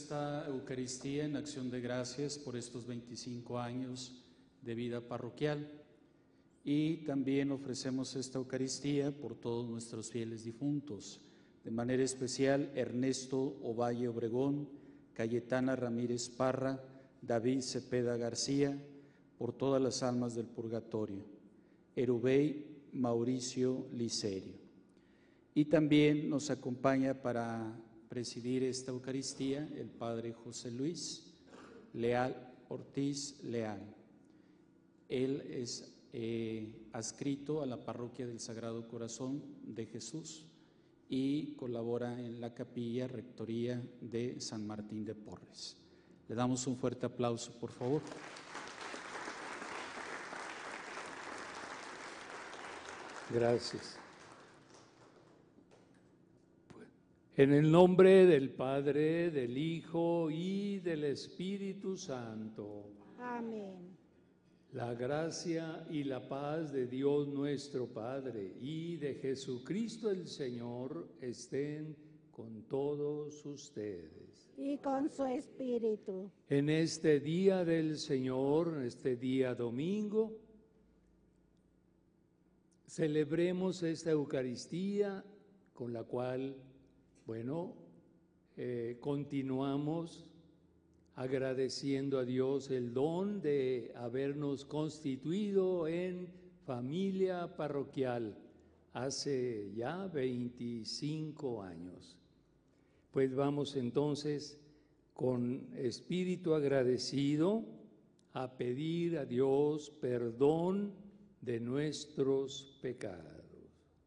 esta Eucaristía en acción de gracias por estos 25 años de vida parroquial y también ofrecemos esta Eucaristía por todos nuestros fieles difuntos, de manera especial Ernesto Ovalle Obregón, Cayetana Ramírez Parra, David Cepeda García, por todas las almas del purgatorio, Erubey Mauricio Licerio. Y también nos acompaña para presidir esta Eucaristía el Padre José Luis Leal Ortiz Leal. Él es adscrito a la Parroquia del Sagrado Corazón de Jesús y colabora en la capilla rectoría de San Martín de Porres. Le damos un fuerte aplauso, por favor. Gracias. En el nombre del Padre, del Hijo y del Espíritu Santo. Amén. La gracia y la paz de Dios nuestro Padre y de Jesucristo el Señor estén con todos ustedes. Y con su espíritu. En este día del Señor, este día domingo, celebremos esta Eucaristía con la cual, continuamos agradeciendo a Dios el don de habernos constituido en familia parroquial hace ya 25 años. Pues vamos entonces con espíritu agradecido a pedir a Dios perdón de nuestros pecados.